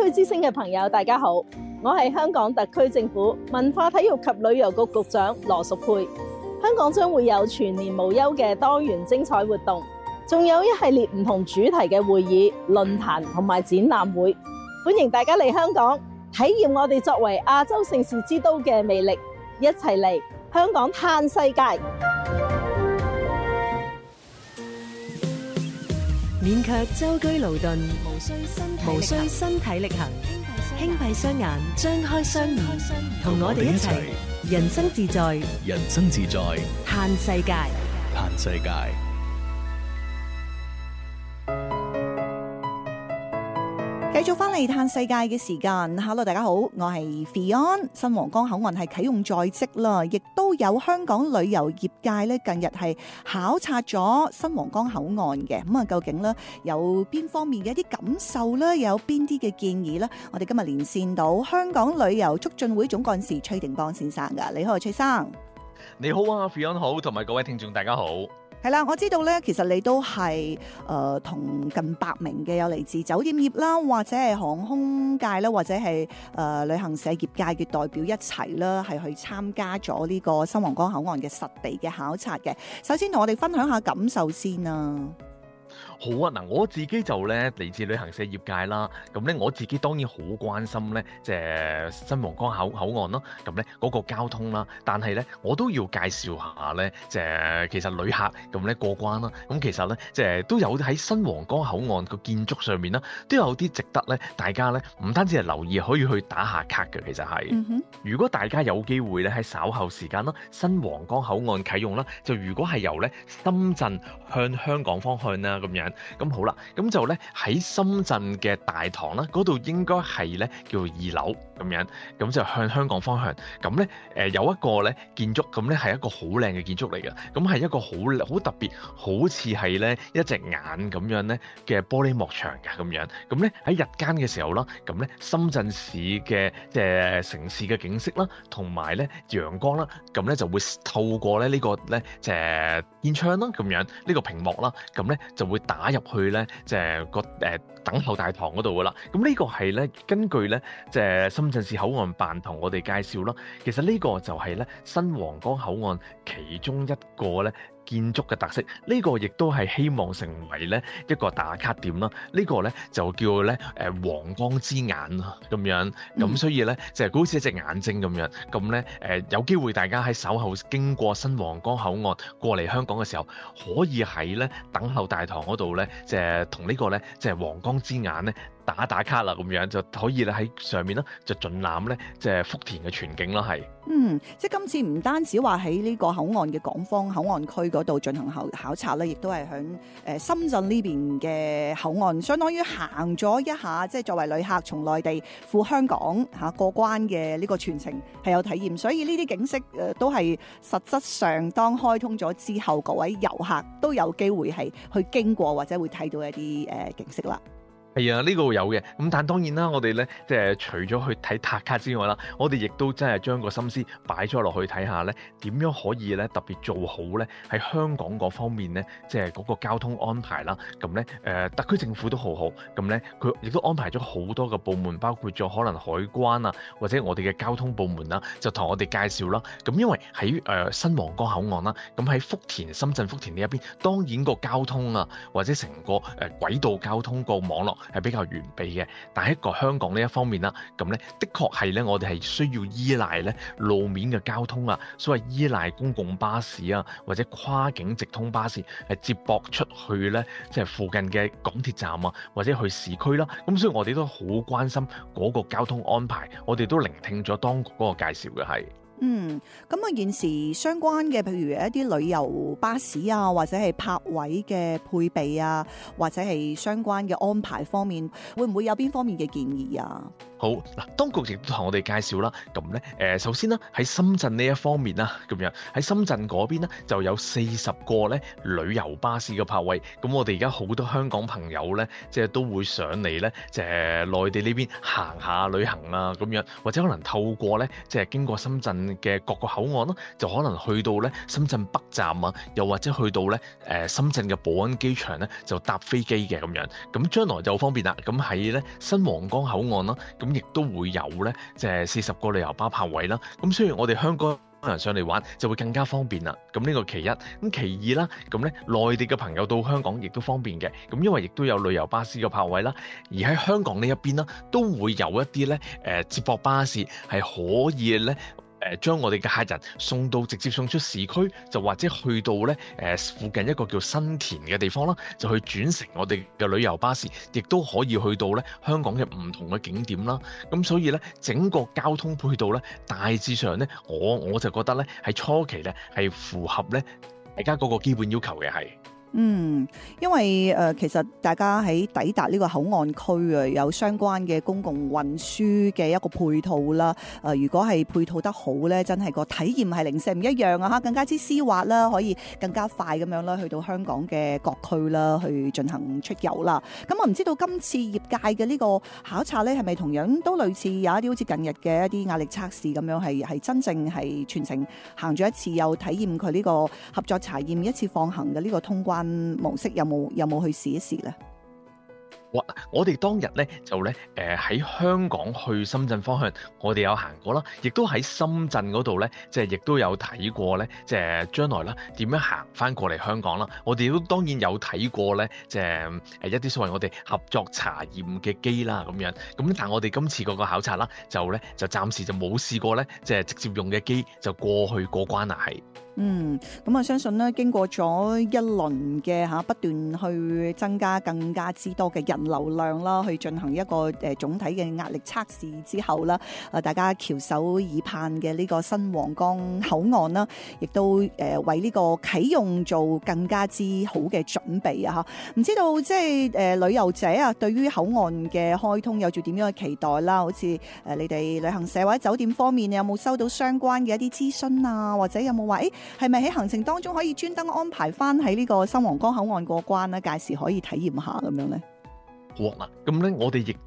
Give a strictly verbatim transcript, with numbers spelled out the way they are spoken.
區之聲嘅朋友，大家好，我係香港特區政府文化體育及旅遊局局長羅淑佩。香港將會有全年無休嘅多元精彩活動，仲有一系列唔同主題嘅會議、論壇同埋展覽會，歡迎大家嚟香港體驗我哋作為亞洲盛事之都嘅魅力，一齊嚟香港嘆世界。 免卻舟車勞頓，無需身體無需身體力行，輕閉雙眼，張開雙耳，同我哋一齊人生自在， 人生自在， 嘆世界， 嘆世界。 繼續翻嚟嘆世界嘅時間 ，Hello 大家好，我係 Fion。新皇崗口岸係啟用在即啦，亦都有香港旅遊業界咧近日係考察咗新皇崗口岸嘅。咁啊，究竟咧有邊方面嘅一啲感受咧，有邊啲嘅建議咧？我哋今日連線到香港旅遊促進會總幹事崔定邦先生噶，你好，崔生。 你好啊 ，Fion 好，同埋各位聽眾大家好。 係啦，我知道咧，其實你都係誒同近百名嘅有嚟自酒店業啦，或者係航空界啦，或者係誒、呃、旅行社業界嘅代表一齊啦，係去參加咗呢個新皇崗口岸嘅實地嘅考察嘅。首先同我哋分享下感受先啊。 好啊，嗱，我自己就咧嚟自旅行社業界啦，咁咧我自己當然好關心咧，即係新皇崗口口岸啦，咁咧嗰個交通啦，但係咧我都要介紹下咧，即係其實旅客咁咧過關啦，咁其實咧即係都有喺新皇崗口岸個建築上面啦，都有啲值得咧大家咧唔單止係留意，可以去打下卡嘅，其實係。嗯哼。如果大家有機會咧喺稍後時間啦，新皇崗口岸啟用啦，就如果係由咧深圳向香港方向啦咁樣。咁好啦，咁就咧喺深圳嘅大堂啦，嗰度應該係咧叫做二樓咁樣，咁就向香港方向。咁咧誒有一個咧建築，咁咧係一個好靚嘅建築嚟嘅，咁係一個好好特別，好似係咧一隻眼咁樣咧嘅玻璃幕牆㗎咁樣。咁咧喺日間嘅時候啦，咁咧深圳市嘅即係城市嘅景色啦，同埋咧陽光啦，咁咧就會透過咧呢個咧即係天窗啦咁樣，呢個屏幕啦，咁咧就會打打入去咧，即係個誒等候大堂嗰度噶啦。咁呢個係咧根據咧，即係深圳市口岸辦同我哋介紹啦。其實呢個就係咧新皇崗口岸其中一個咧建築嘅特色。呢個亦都係希望成為咧一個打卡點啦。呢個咧就叫咧誒皇崗之眼啊咁樣。咁所以咧就係好似一隻眼睛咁樣。咁咧誒有機會大家喺稍後經過新皇崗口岸過嚟香港嘅時候，可以喺咧等候大堂嗰度咧，即係同呢個咧，即係皇崗之眼咧打打卡啦，咁樣就可以咧喺上面啦，就盡覽咧即係福田嘅全景啦，係。 嗯，即係今次唔單止話喺呢個口岸嘅港方口岸區嗰度進行考考察咧，亦都係響誒深圳呢邊嘅口岸，相當於行咗一下，即係作為旅客從內地赴香港嚇過關嘅呢個全程係有體驗，所以呢啲景色誒都係實質上當開通咗之後，各位遊客都有機會係去經過或者會睇到一啲誒景色啦。 係啊，呢個有嘅。咁但當然啦，我哋咧即係除咗去睇打卡之外啦，我哋亦都真係將個心思擺咗落去睇下咧，點樣可以咧特別做好咧喺香港嗰方面咧，即係嗰個交通安排啦。咁咧誒，特區政府都好好，咁咧佢亦都安排咗好多個部門，包括咗可能海關啊，或者我哋嘅交通部門啦，就同我哋介紹啦。咁因為喺誒、呃、新皇崗口岸啦，咁喺福田、深圳福田呢一邊，當然個交通啊，或者成個誒、呃、軌道交通個網絡係比較完備嘅，但係一個香港呢一方面啦，咁咧的確係咧，我哋係需要依賴咧路面嘅交通啊，所謂依賴公共巴士啊，或者跨境直通巴士係接駁出去咧，即係附近嘅港鐵站啊，或者去市區啦。咁所以我哋都好關心嗰個交通安排，我哋都聆聽咗當局嗰個介紹嘅係。 嗯，咁啊，現時相關嘅，譬如一啲旅遊巴士啊，或者係泊位嘅配備啊，或者係相關嘅安排方面，會唔會有邊方面嘅建議啊？ 好嗱，當局亦都同我哋介紹啦，咁咧誒，首先啦喺深圳呢一方面啦，咁樣喺深圳嗰邊咧就有四十個咧旅遊巴士嘅泊位，咁我哋而家好多香港朋友咧，即係都會上嚟咧，即係內地呢邊行下旅行啊咁樣，或者可能透過咧即係經過深圳嘅各個口岸咯，就可能去到咧深圳北站啊，又或者去到咧誒深圳嘅寶安機場咧就搭飛機嘅咁樣，咁將來就好方便啦。咁喺咧新皇崗口岸啦，咁亦都會有咧，即係四十個旅遊巴泊位啦。咁雖然我哋香港人上嚟玩就會更加方便啦。咁呢個其一，咁其二啦，咁咧內地嘅朋友到香港亦都方便嘅。咁因為亦都有旅遊巴士嘅泊位啦。而喺香港呢一邊啦，都會有一啲咧誒接駁巴士係可以咧。誒將我哋嘅客人送到直接送出市區，就或者去到咧誒附近一個叫新田嘅地方啦，就去轉乘我哋嘅旅遊巴士，亦都可以去到咧香港嘅唔同嘅景點啦。咁所以咧整個交通配套咧大致上咧，我我就覺得咧喺初期咧係符合咧大家嗰個基本要求嘅係。 嗯，因為誒、呃、其實大家喺抵達呢個口岸區啊，有相關嘅公共運輸嘅一個配套啦。誒、呃，如果係配套得好咧，真係個體驗係零舍唔一樣啊！嚇，更加之絲滑啦，可以更加快咁樣啦，去到香港嘅各區啦，去進行出遊啦。咁我唔知道今次業界嘅呢個考察咧，係咪同樣都類似有一啲好似近日嘅一啲壓力測試咁樣，係係真正係全程行咗一次，又體驗佢呢個合作查驗一次放行嘅呢個通關模式，有冇有冇去試一試咧？ 我我哋當日咧就咧誒喺香港去深圳方向，我哋有行過啦，亦都喺深圳嗰度咧，即係亦都有睇過咧，即係將來啦點樣行翻過嚟香港啦。我哋都當然有睇過咧，即係誒一啲所謂我哋合作查驗嘅機啦咁樣。咁但係我哋今次嗰個考察啦，就咧就暫時就冇試過咧，即係直接用嘅機就過去過關啦，係。 嗯，咁啊，相信咧，經過咗一輪嘅嚇不斷去增加更加之多嘅人流量啦，去進行一個誒總體嘅壓力測試之後啦，啊，大家翹首以盼嘅呢個新皇崗口岸啦，亦都誒為呢個啟用做更加之好嘅準備啊！嚇，唔知道即係誒旅遊者啊，對於口岸嘅開通有住點樣嘅期待啦？好似誒你哋旅行社或者酒店方面，有冇收到相關嘅一啲諮詢啊？或者有冇話誒？係咪喺行程當中可以專登安排翻喺呢個新皇崗口岸過關咧？屆時可以體驗下咁樣咧？ 好啊，咁咧我哋亦